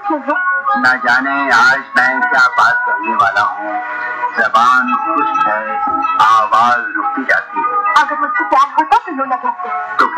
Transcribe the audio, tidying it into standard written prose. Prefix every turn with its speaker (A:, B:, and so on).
A: क्यों है?
B: न जाने आज मैं क्या बात कहने वाला हूँ, जबान खुश्क है, आवाज रुकती जाती है।
A: अगर मुझसे प्यार होता तो यूं न कहते।
B: तो